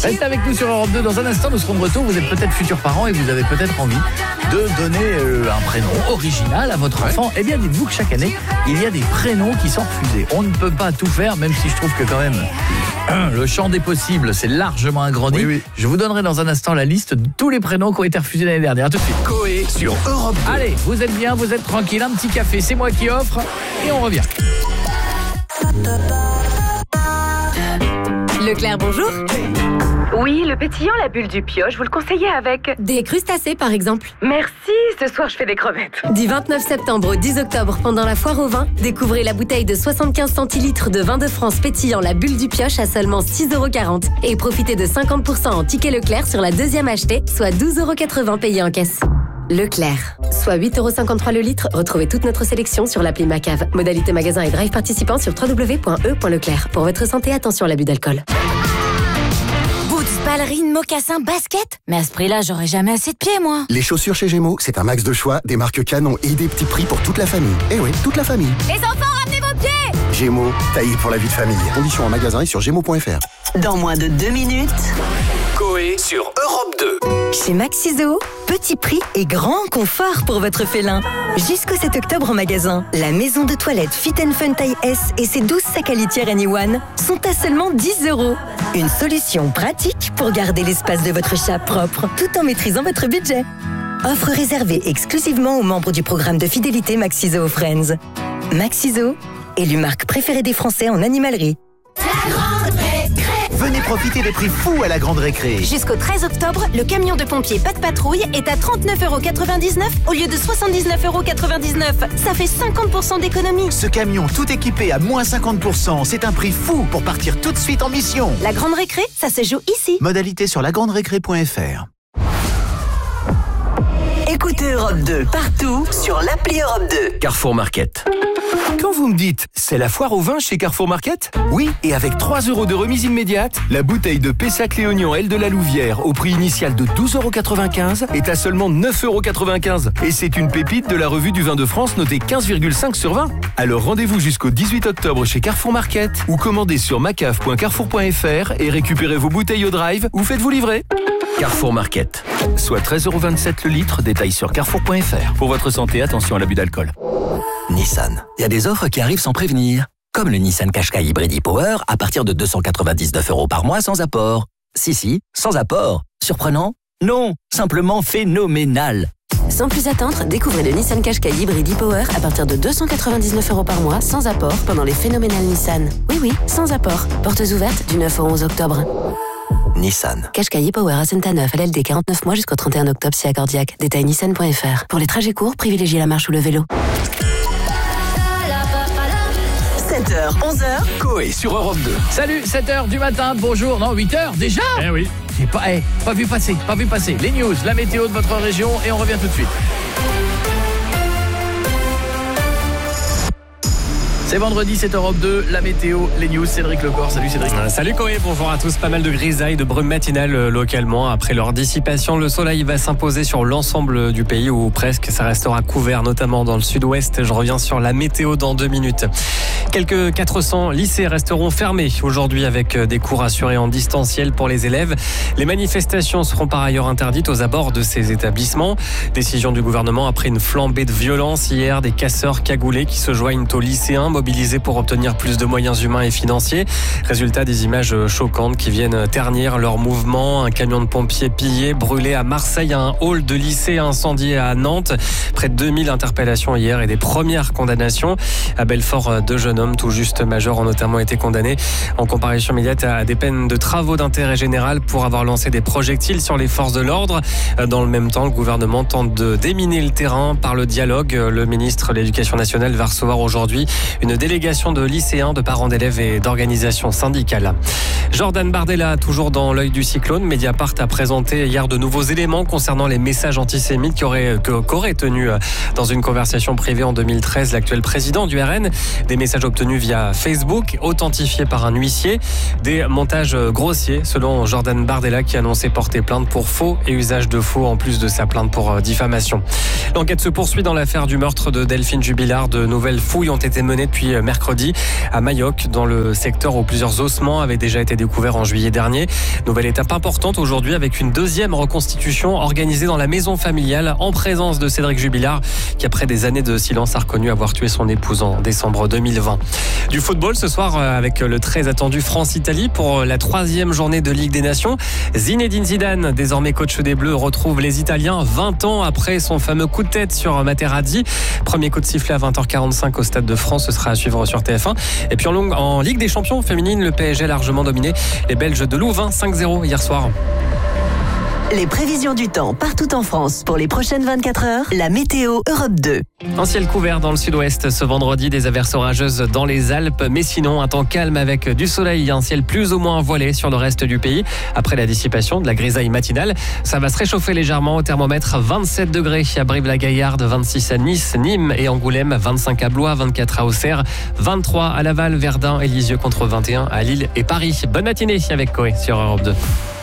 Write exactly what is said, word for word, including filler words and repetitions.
Restez avec nous sur Europe deux. Dans un instant, nous serons de retour. Vous êtes peut-être futurs parents et vous avez peut-être envie de donner euh, un prénom original à votre enfant. Eh bien, dites-vous que chaque année, il y a des prénoms qui sont refusés. On ne peut pas tout faire, même si je trouve que quand même le champ des possibles, c'est largement agrandi. Oui, oui. Je vous donnerai dans un instant la liste de tous les prénoms qui ont été refusés l'année dernière. À tout de suite. Coé sur Europe deux. Allez, vous êtes bien, vous êtes tranquille. Un petit café, c'est moi qui offre. Et on revient. Leclerc, bonjour. Oui, le pétillant, la bulle du pioche, vous le conseillez avec... Des crustacés, par exemple. Merci, ce soir je fais des crevettes. Du vingt-neuf septembre au dix octobre, pendant la foire au vin, découvrez la bouteille de soixante-quinze centilitres de vin de France pétillant la bulle du pioche à seulement six euros quarante. Et profitez de cinquante pour cent en ticket Leclerc sur la deuxième achetée, soit douze euros quatre-vingts payés en caisse. Leclerc, soit huit euros cinquante-trois le litre. Retrouvez toute notre sélection sur l'appli Macave. Modalité magasin et drive participant sur w w w point e point leclerc. Pour votre santé, attention à l'abus d'alcool. Ballerine, mocassin, basket. Mais à ce prix-là, j'aurais jamais assez de pieds, moi. Les chaussures chez Gémeaux, c'est un max de choix, des marques canon et des petits prix pour toute la famille. Eh oui, toute la famille. Les enfants, ramenez vos pieds. Gémeaux, taillé pour la vie de famille. Conditions en magasin et sur gémeaux point f r. Dans moins de deux minutes, Coé sur Europe deux. Chez Maxiso, petit prix et grand confort pour votre félin. Jusqu'au sept octobre en magasin, la maison de toilette Fit and Fun taille S et ses douze sacs à litière Anyone sont à seulement dix euros. Une solution pratique pour garder l'espace de votre chat propre tout en maîtrisant votre budget. Offre réservée exclusivement aux membres du programme de fidélité Maxiso Friends. Maxiso, élue marque préférée des Français en animalerie. La grande récré. Venez profiter des prix fous à la Grande Récré. Jusqu'au treize octobre, le camion de pompiers Pas de Patrouille est à trente-neuf euros quatre-vingt-dix-neuf au lieu de soixante-dix-neuf euros quatre-vingt-dix-neuf. Ça fait cinquante pour cent d'économie. Ce camion tout équipé à moins cinquante pour cent, c'est un prix fou pour partir tout de suite en mission. La Grande Récré, ça se joue ici. Modalité sur la grande récré point f r. Écoutez Europe deux partout sur l'appli Europe deux. Carrefour Market. Quand vous me dites « c'est la foire au vin chez Carrefour Market ?» Oui, et avec trois euros de remise immédiate, la bouteille de Pessac Léognan L de la Louvière au prix initial de douze euros quatre-vingt-quinze est à seulement neuf euros quatre-vingt-quinze. Et c'est une pépite de la revue du vin de France notée quinze virgule cinq sur vingt. Alors rendez-vous jusqu'au dix-huit octobre chez Carrefour Market ou commandez sur macaf point carrefour point f r et récupérez vos bouteilles au drive ou faites-vous livrer. Carrefour Market. Soit treize euros vingt-sept le litre, détail sur carrefour point f r. Pour votre santé, attention à l'abus d'alcool. Nissan. Il y a des offres qui arrivent sans prévenir. Comme le Nissan Qashqai Hybrid e-Power à partir de deux cent quatre-vingt-dix-neuf euros par mois sans apport. Si, si, sans apport. Surprenant? Non, simplement phénoménal. Sans plus attendre, découvrez le Nissan Qashqai Hybrid e-Power à partir de deux cent quatre-vingt-dix-neuf euros par mois sans apport pendant les phénoménales Nissan. Oui, oui, sans apport. Portes ouvertes du neuf au onze octobre. Nissan. Qashqai e-Power à Saint-Neuf, L L D quarante-neuf mois jusqu'au trente et un octobre si accordiaque. Détail nissan point f r. Pour les trajets courts, privilégiez la marche ou le vélo. sept heures, onze heures. Coé sur Europe deux. Salut, sept heures du matin, bonjour. Non, huit heures déjà. Eh oui. J'ai pas, eh, pas vu passer, pas vu passer. Les news, la météo de votre région et on revient tout de suite. C'est vendredi, c'est Europe deux, la météo, les news, Cédric Lecor. Salut Cédric. Euh, salut Coé, bonjour à tous. Pas mal de grisailles, de brumes matinales euh, localement. Après leur dissipation, le soleil va s'imposer sur l'ensemble du pays ou presque. Ça restera couvert, notamment dans le sud-ouest. Je reviens sur la météo dans deux minutes. Quelques quatre cents lycées resteront fermés aujourd'hui avec des cours assurés en distanciel pour les élèves. Les manifestations seront par ailleurs interdites aux abords de ces établissements. Décision du gouvernement après une flambée de violence hier, des casseurs cagoulés qui se joignent aux lycéens mobilisés pour obtenir plus de moyens humains et financiers. Résultat, des images choquantes qui viennent ternir leur mouvement. Un camion de pompiers pillé, brûlé à Marseille, un hall de lycée incendié à Nantes. Près de deux mille interpellations hier et des premières condamnations. À Belfort, deux jeunes hommes tout juste majeurs ont notamment été condamnés en comparution immédiate à des peines de travaux d'intérêt général pour avoir lancé des projectiles sur les forces de l'ordre. Dans le même temps, le gouvernement tente de déminer le terrain par le dialogue. Le ministre de l'Éducation nationale va recevoir aujourd'hui une délégation de lycéens, de parents d'élèves et d'organisations syndicales. Jordan Bardella, toujours dans l'œil du cyclone. Mediapart a présenté hier de nouveaux éléments concernant les messages antisémites qui auraient, que, qu'aurait tenu dans une conversation privée en deux mille treize l'actuel président du R N. Des messages obtenus via Facebook, authentifiés par un huissier. Des montages grossiers, selon Jordan Bardella, qui annonçait porter plainte pour faux et usage de faux, en plus de sa plainte pour diffamation. L'enquête se poursuit dans l'affaire du meurtre de Delphine Jubilard. De nouvelles fouilles ont été menées depuis mercredi à Mayoc, dans le secteur où plusieurs ossements avaient déjà été découverts en juillet dernier. Nouvelle étape importante aujourd'hui avec une deuxième reconstitution organisée dans la maison familiale en présence de Cédric Jubilard, qui après des années de silence a reconnu avoir tué son épouse en décembre deux mille vingt. Du football ce soir avec le très attendu France-Italie pour la troisième journée de Ligue des Nations. Zinedine Zidane, désormais coach des Bleus, retrouve les Italiens vingt ans après son fameux coup de tête sur Materazzi. Premier coup de sifflet à vingt heures quarante-cinq au Stade de France, ce sera à suivre sur T F un. Et puis en, long, en Ligue des Champions féminine, le P S G a largement dominé les Belges de Louvain cinq zéro hier soir. Les prévisions du temps partout en France pour les prochaines vingt-quatre heures, la météo Europe deux. Un ciel couvert dans le sud-ouest ce vendredi, des averses orageuses dans les Alpes, mais sinon un temps calme avec du soleil, un ciel plus ou moins voilé sur le reste du pays. Après la dissipation de la grisaille matinale, ça va se réchauffer légèrement au thermomètre vingt-sept degrés à Brive-la-Gaillarde, vingt-six à Nice, Nîmes et Angoulême, vingt-cinq à Blois, vingt-quatre à Auxerre, vingt-trois à Laval, Verdun et Lisieux contre vingt et un à Lille et Paris. Bonne matinée avec Coé sur Europe deux.